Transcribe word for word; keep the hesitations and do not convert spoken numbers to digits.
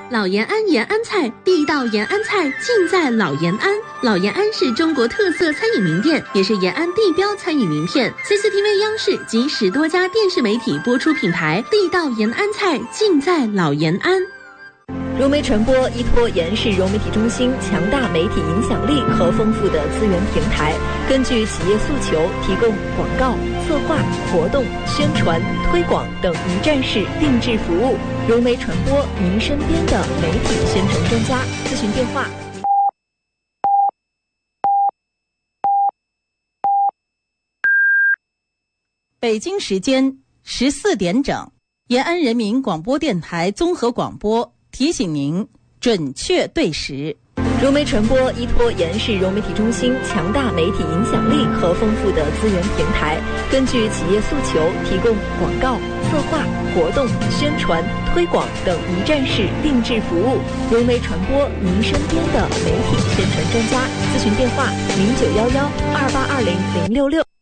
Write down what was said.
老延安延安菜，地道延安菜尽在老延安。老延安是中国特色餐饮名店，也是延安地标餐饮名片。C C T V 央视及十多家电视媒体播出品牌，地道延安菜尽在老延安。 融媒传播依托延世融媒体中心强大媒体影响力和丰富的资源平台，根据企业诉求提供广告、策划、活动、宣传、推广等一站式定制服务。融媒传播，您身边的媒体宣传专家。咨询电话： 北京时间十四点整，延安人民广播电台综合广播提醒您准确对时。 融媒传播依托延世融媒体中心强大媒体影响力和丰富的资源平台，根据企业诉求提供广告、策划、活动、宣传、推广等一站式定制服务。融媒传播，您身边的媒体宣传专家。咨询电话：零九幺幺二八二零零六六。